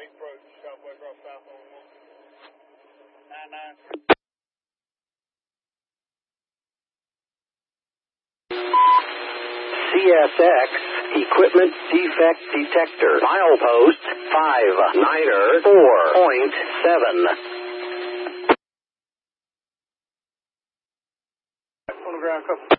approach, Southwest Rock South on 99. CSX Equipment Defect Detector. Milepost 594.7. On the ground, couple.